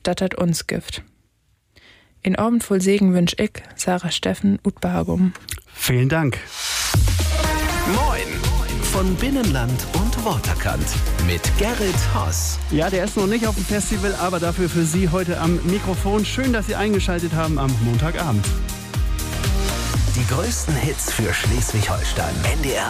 dat hat uns Gift. In Abend voll Segen wünsch ich, Sarah Steffen, Utbahagum. Vielen Dank. Moin von Binnenland und Waterkant mit Gerrit Haas. Ja, der ist noch nicht auf dem Festival, aber dafür für Sie heute am Mikrofon. Schön, dass Sie eingeschaltet haben am Montagabend. Die größten Hits für Schleswig-Holstein. NDR